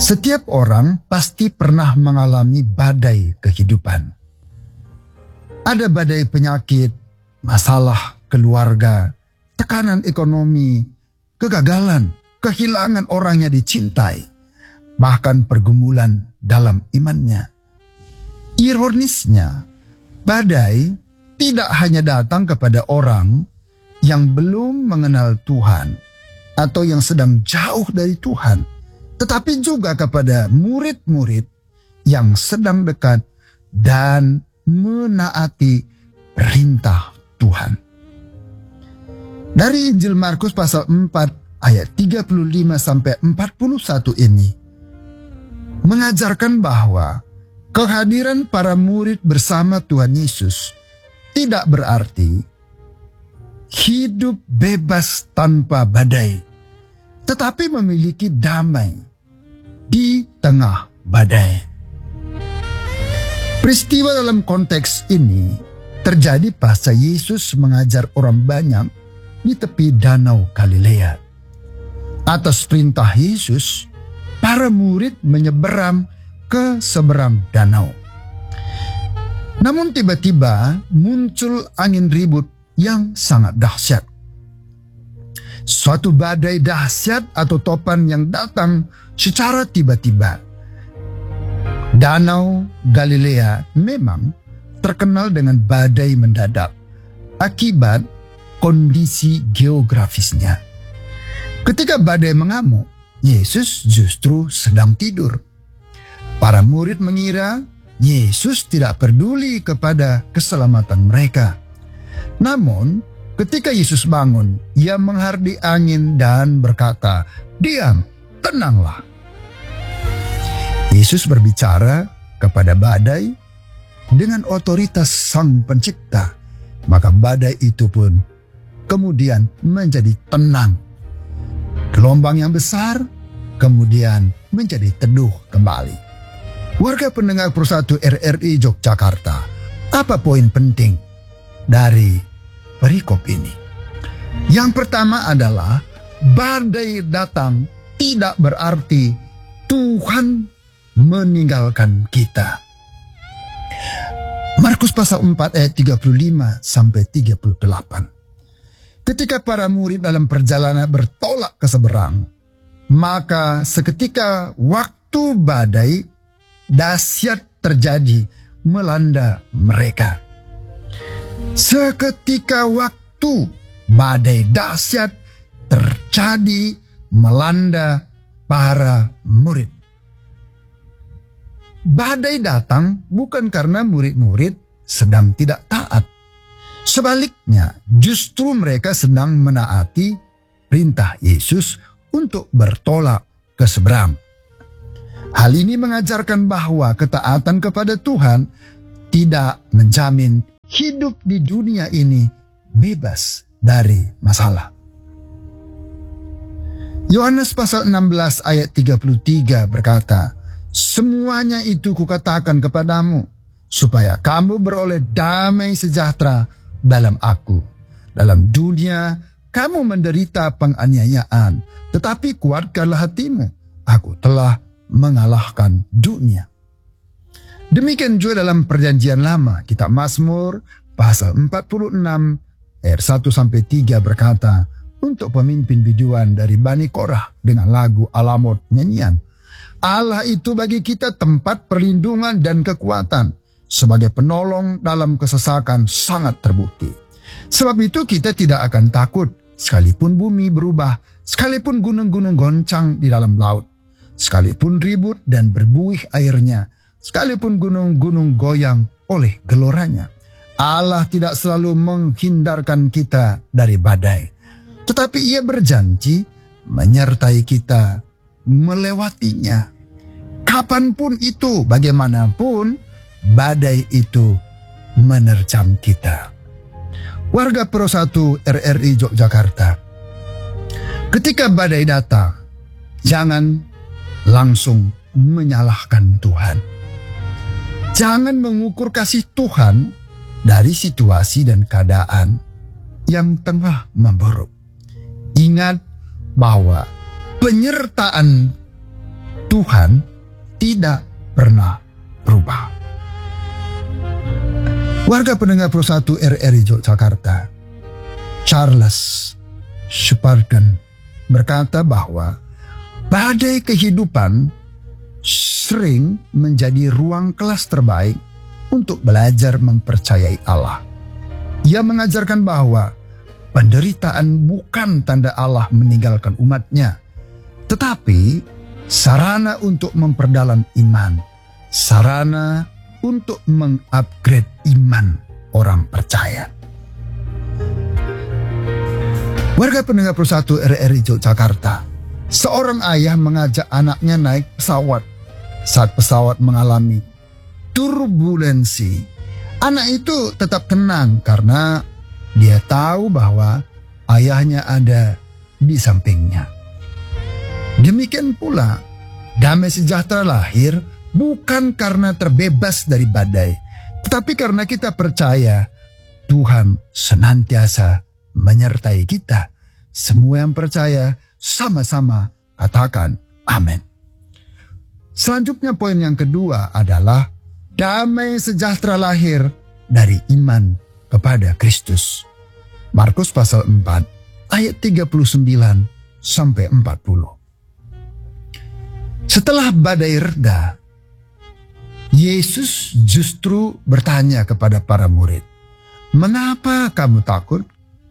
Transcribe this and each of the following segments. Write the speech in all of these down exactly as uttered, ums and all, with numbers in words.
Setiap orang pasti pernah mengalami badai kehidupan. Ada badai penyakit, masalah keluarga, tekanan ekonomi, kegagalan, kehilangan orang yang dicintai, bahkan pergumulan dalam imannya. Ironisnya, badai tidak hanya datang kepada orang yang belum mengenal Tuhan atau yang sedang jauh dari Tuhan, tetapi juga kepada murid-murid yang sedang dekat dan menaati perintah Tuhan. Dari Injil Markus pasal empat ayat tiga puluh lima sampai empat puluh satu ini mengajarkan bahwa kehadiran para murid bersama Tuhan Yesus tidak berarti hidup bebas tanpa badai, tetapi memiliki damai di tengah badai. Peristiwa dalam konteks ini terjadi pasca Yesus mengajar orang banyak di tepi Danau Galilea. Atas perintah Yesus, para murid menyeberang ke seberang danau. Namun tiba-tiba muncul angin ribut yang sangat dahsyat. Suatu badai dahsyat atau topan yang datang secara tiba-tiba. Danau Galilea memang terkenal dengan badai mendadak akibat kondisi geografisnya. Ketika badai mengamuk, Yesus justru sedang tidur. Para murid mengira Yesus tidak peduli kepada keselamatan mereka. Namun, ketika Yesus bangun, ia menghardik angin dan berkata, "Diam, tenanglah." Yesus berbicara kepada badai dengan otoritas Sang Pencipta, maka badai itu pun kemudian menjadi tenang. Gelombang yang besar kemudian menjadi teduh kembali. Warga pendengar Persatu R R I Yogyakarta, apa poin penting dari perikop ini? Yang pertama adalah badai datang tidak berarti Tuhan meninggalkan kita. Markus pasal empat ayat tiga puluh lima sampai tiga puluh delapan. Ketika para murid dalam perjalanan bertolak ke seberang, maka seketika waktu badai dahsyat terjadi melanda mereka. Seketika waktu badai dahsyat terjadi melanda para murid. Badai datang bukan karena murid-murid sedang tidak taat. Sebaliknya, justru mereka sedang menaati perintah Yesus untuk bertolak ke seberang. Hal ini mengajarkan bahwa ketaatan kepada Tuhan tidak menjamin hidup di dunia ini bebas dari masalah. Yohanes pasal enam belas ayat tiga puluh tiga berkata, "Semuanya itu kukatakan kepadamu, supaya kamu beroleh damai sejahtera dalam aku. Dalam dunia kamu menderita penganiayaan, tetapi kuatkanlah hatimu, aku telah mengalahkan dunia." Demikian juga dalam Perjanjian Lama, kitab Mazmur pasal empat puluh enam ayat satu sampai tiga berkata, untuk pemimpin biduan dari Bani Korah dengan lagu Alamot nyanyian, "Allah itu bagi kita tempat perlindungan dan kekuatan, sebagai penolong dalam kesesakan sangat terbukti. Sebab itu kita tidak akan takut, sekalipun bumi berubah, sekalipun gunung-gunung goncang di dalam laut, sekalipun ribut dan berbuih airnya, sekalipun gunung-gunung goyang oleh geloranya. Allah tidak selalu menghindarkan kita dari badai, tetapi Ia berjanji menyertai kita melewatinya. Kapanpun itu, bagaimanapun badai itu menerjang kita." Warga Persatu R R I Yogyakarta, ketika badai datang, jangan langsung menyalahkan Tuhan. Jangan mengukur kasih Tuhan dari situasi dan keadaan yang tengah memburuk. Ingat bahwa penyertaan Tuhan tidak pernah berubah. Warga pendengar Pro satu R R I Yogyakarta, Charles Spurgeon berkata bahwa badai kehidupan sering menjadi ruang kelas terbaik untuk belajar mempercayai Allah. Ia mengajarkan bahwa penderitaan bukan tanda Allah meninggalkan umatnya, tetapi sarana untuk memperdalam iman, sarana untuk mengupgrade iman orang percaya. Warga pendengar Pro satu R R I Yogyakarta, seorang ayah mengajak anaknya naik pesawat. Saat pesawat mengalami turbulensi, anak itu tetap tenang karena dia tahu bahwa ayahnya ada di sampingnya. Demikian pula, damai sejahtera lahir bukan karena terbebas dari badai, tetapi karena kita percaya Tuhan senantiasa menyertai kita. Semua yang percaya sama-sama katakan amin. Selanjutnya poin yang kedua adalah damai sejahtera lahir dari iman kepada Kristus. Markus pasal empat ayat tiga puluh sembilan sampai empat puluh. Setelah badai reda, Yesus justru bertanya kepada para murid, "Mengapa kamu takut?"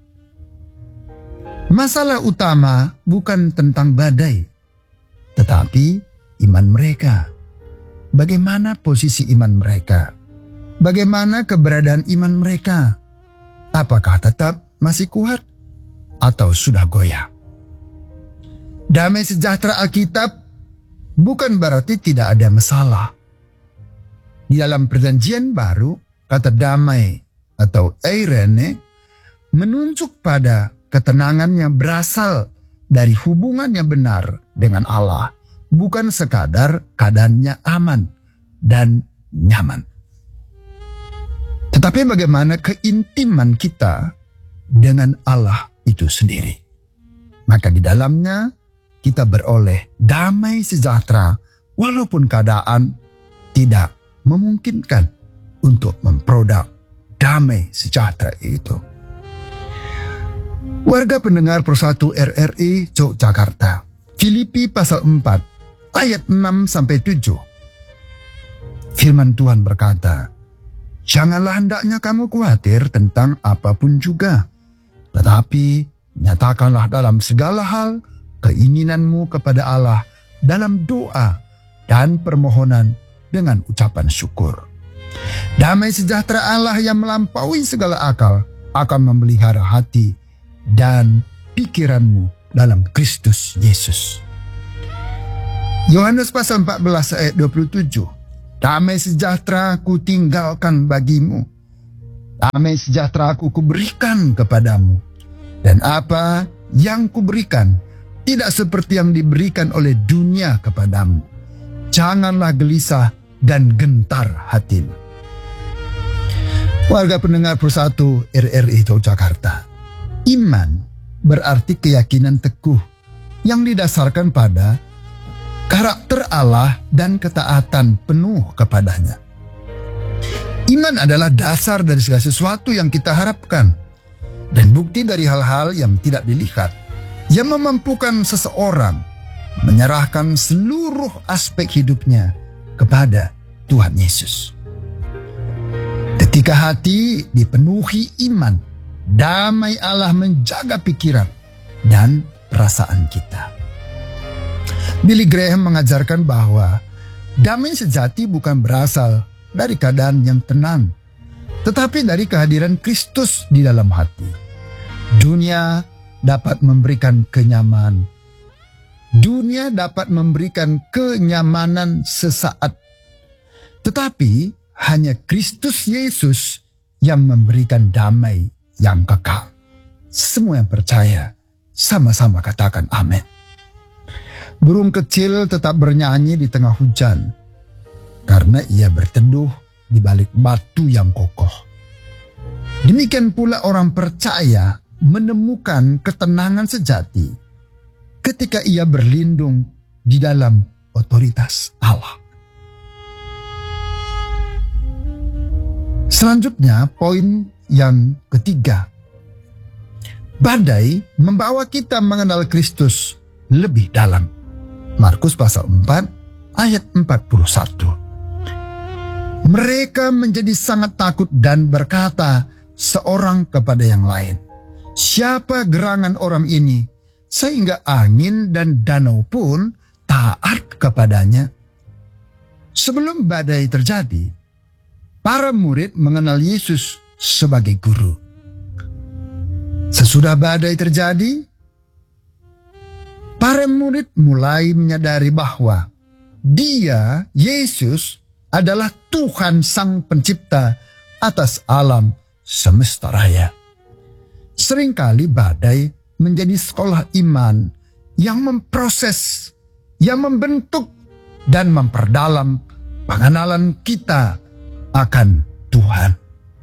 Masalah utama bukan tentang badai, tetapi iman mereka. Bagaimana posisi iman mereka? Bagaimana keberadaan iman mereka? Apakah tetap masih kuat atau sudah goyah? Damai sejahtera Alkitab bukan berarti tidak ada masalah. Di dalam perjanjian baru, kata damai atau eirene menunjuk pada ketenangan yang berasal dari hubungan yang benar dengan Allah, bukan sekadar keadaannya aman dan nyaman. Tetapi bagaimana keintiman kita dengan Allah itu sendiri. Maka di dalamnya kita beroleh damai sejahtera walaupun keadaan tidak memungkinkan untuk memproduk damai sejahtera itu. Warga pendengar Pro satu R R I Yogyakarta, Filipi pasal empat ayat enam sampai tujuh. Firman Tuhan berkata, "Janganlah hendaknya kamu khawatir tentang apapun juga, tetapi nyatakanlah dalam segala hal keinginanmu kepada Allah dalam doa dan permohonan dengan ucapan syukur. Damai sejahtera Allah yang melampaui segala akal akan memelihara hati dan pikiranmu dalam Kristus Yesus." Yohanes pasal empat belas ayat dua puluh tujuh. Damai sejahtera ku tinggalkan bagimu. Damai sejahtera ku kuberikan kepadamu. Dan apa yang kuberikan tidak seperti yang diberikan oleh dunia kepadamu. Janganlah gelisah dan gentar hatimu. Warga pendengar Pro satu R R I Yogyakarta, iman berarti keyakinan teguh yang didasarkan pada karakter Allah dan ketaatan penuh kepadanya. Iman adalah dasar dari segala sesuatu yang kita harapkan dan bukti dari hal-hal yang tidak dilihat, yang memampukan seseorang menyerahkan seluruh aspek hidupnya kepada Tuhan Yesus. Ketika hati dipenuhi iman, damai Allah menjaga pikiran dan perasaan kita. Billy Graham mengajarkan bahwa damai sejati bukan berasal dari keadaan yang tenang, tetapi dari kehadiran Kristus di dalam hati. Dunia dapat memberikan kenyamanan. Dunia dapat memberikan kenyamanan sesaat, tetapi hanya Kristus Yesus yang memberikan damai yang kekal. Semua yang percaya sama-sama katakan amin. Burung kecil tetap bernyanyi di tengah hujan karena ia berteduh di balik batu yang kokoh. Demikian pula orang percaya menemukan ketenangan sejati ketika ia berlindung di dalam otoritas Allah. Selanjutnya, poin yang ketiga. Badai membawa kita mengenal Kristus lebih dalam. Markus pasal empat ayat empat puluh satu. Mereka menjadi sangat takut dan berkata seorang kepada yang lain, "Siapa gerangan orang ini sehingga angin dan danau pun taat kepadanya?" Sebelum badai terjadi, para murid mengenal Yesus sebagai guru. Sesudah badai terjadi, para murid mulai menyadari bahwa Dia, Yesus, adalah Tuhan Sang Pencipta atas alam semesta raya. Seringkali badai menjadi sekolah iman yang memproses, yang membentuk dan memperdalam pengenalan kita akan Tuhan.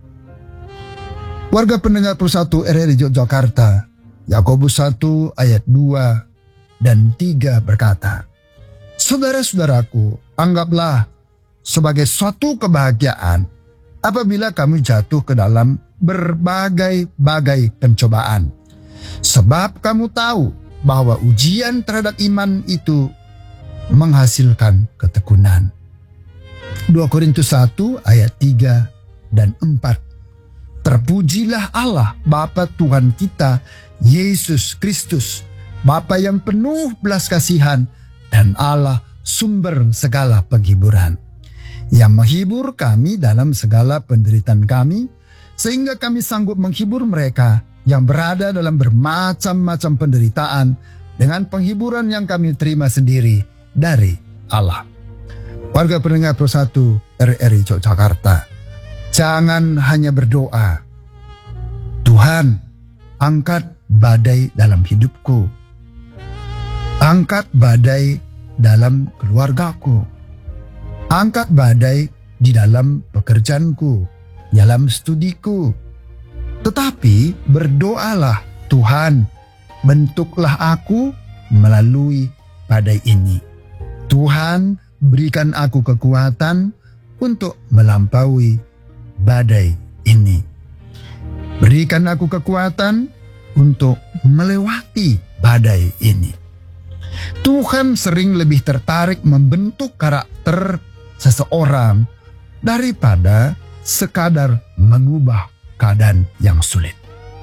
Warga pendengar Persatu R R I Yogyakarta, Yakobus satu ayat dua dan tiga berkata, "Saudara-saudaraku, anggaplah sebagai suatu kebahagiaan apabila kamu jatuh ke dalam berbagai-bagai pencobaan. Sebab kamu tahu bahwa ujian terhadap iman itu menghasilkan ketekunan." dua Korintus satu ayat tiga dan empat. Terpujilah Allah Bapa Tuhan kita Yesus Kristus, Bapa yang penuh belas kasihan dan Allah sumber segala penghiburan, yang menghibur kami dalam segala penderitaan kami, sehingga kami sanggup menghibur mereka yang berada dalam bermacam-macam penderitaan dengan penghiburan yang kami terima sendiri dari Allah. Warga pendengar Persatu R R I Yogyakarta, jangan hanya berdoa, "Tuhan, angkat badai dalam hidupku. Angkat badai dalam keluargaku. Angkat badai di dalam pekerjaanku, dalam studiku." Tetapi berdoalah, "Tuhan, bentuklah aku melalui badai ini. Tuhan, berikan aku kekuatan untuk melampaui badai ini. Berikan aku kekuatan untuk melewati badai ini." Tuhan sering lebih tertarik membentuk karakter seseorang daripada sekadar mengubah keadaan yang sulit.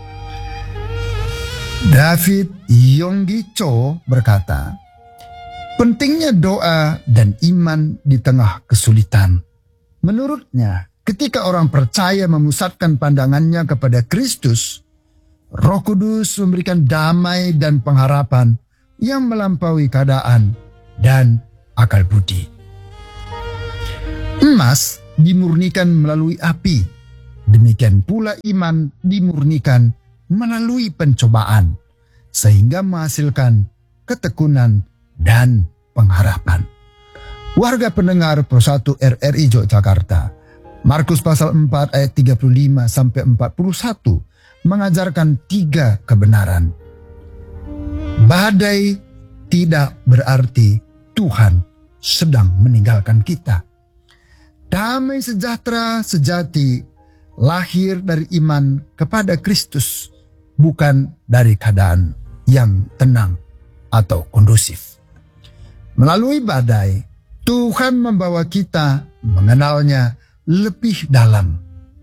David Yonggi Cho berkata, pentingnya doa dan iman di tengah kesulitan. Menurutnya, ketika orang percaya memusatkan pandangannya kepada Kristus, Roh Kudus memberikan damai dan pengharapan yang melampaui keadaan dan akal budi. Emas dimurnikan melalui api, demikian pula iman dimurnikan melalui pencobaan, sehingga menghasilkan ketekunan dan pengharapan. Warga pendengar Persatu R R I Yogyakarta, Markus pasal empat ayat tiga puluh lima sampai empat puluh satu mengajarkan tiga kebenaran. Badai tidak berarti Tuhan sedang meninggalkan kita. Damai sejahtera sejati lahir dari iman kepada Kristus, bukan dari keadaan yang tenang atau kondusif. Melalui badai, Tuhan membawa kita mengenalnya lebih dalam.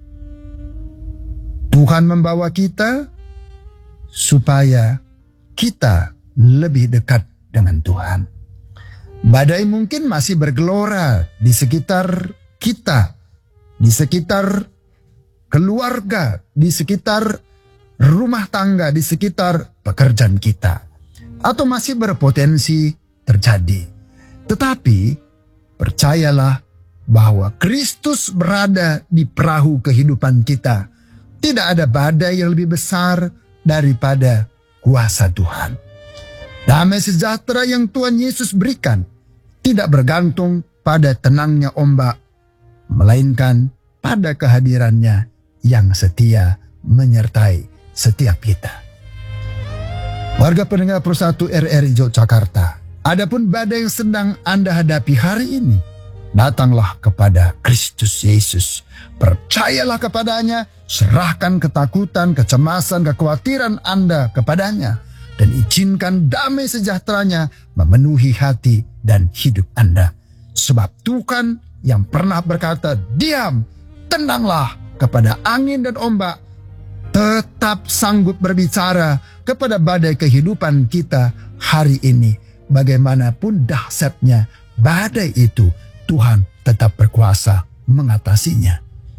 Tuhan membawa kita supaya kita lebih dekat dengan Tuhan. Badai mungkin masih bergelora di sekitar kita, di sekitar keluarga, di sekitar rumah tangga, di sekitar pekerjaan kita, atau masih berpotensi terjadi. Tetapi percayalah bahwa Kristus berada di perahu kehidupan kita. Tidak ada badai yang lebih besar daripada kuasa Tuhan. Damai sejahtera yang Tuhan Yesus berikan tidak bergantung pada tenangnya ombak, melainkan pada kehadirannya yang setia menyertai setiap kita. Warga pendengar Persatu R R I Yogyakarta, Adapun badai yang sedang Anda hadapi hari ini, datanglah kepada Kristus Yesus. Percayalah kepadanya, serahkan ketakutan, kecemasan, kekhawatiran Anda kepadanya, dan izinkan damai sejahteranya memenuhi hati dan hidup Anda. Sebab Tuhan yang pernah berkata, diam, tenanglah kepada angin dan ombak, tetap sanggup berbicara kepada badai kehidupan kita hari ini. Bagaimanapun dahsyatnya badai itu, Tuhan tetap berkuasa mengatasinya.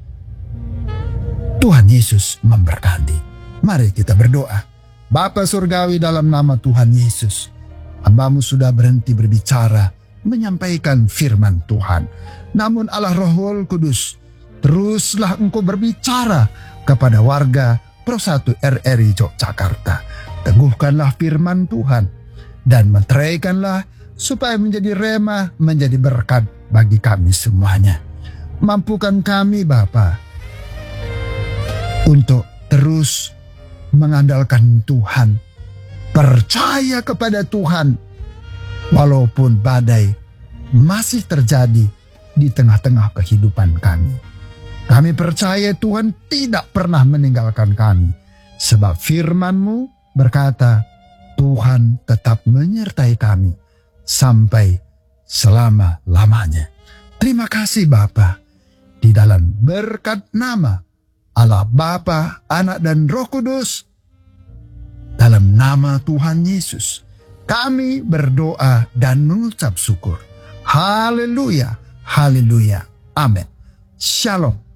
Tuhan Yesus memberkati. Mari kita berdoa. Bapa Surgawi, dalam nama Tuhan Yesus, hamba-Mu sudah berhenti berbicara, menyampaikan firman Tuhan. Namun Allah Rohul Kudus, teruslah Engkau berbicara kepada warga Pro satu R R I Yogyakarta. Teguhkanlah firman Tuhan dan meteraikanlah supaya menjadi rema, menjadi berkat bagi kami semuanya. Mampukan kami Bapa untuk terus mengandalkan Tuhan, percaya kepada Tuhan, walaupun badai masih terjadi di tengah-tengah kehidupan kami. Kami percaya Tuhan tidak pernah meninggalkan kami, sebab firman-Mu berkata, Tuhan tetap menyertai kami sampai selama-lamanya. Terima kasih Bapa, di dalam berkat nama Allah Bapa, Anak dan Roh Kudus, dalam nama Tuhan Yesus, kami berdoa dan mengucap syukur. Haleluya, haleluya, amin. Shalom.